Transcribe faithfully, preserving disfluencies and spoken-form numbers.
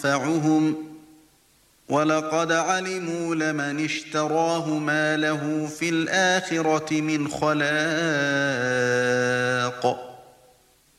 ينفعهم ولقد علموا لمن اشتراه ما له في الآخرة من خلاق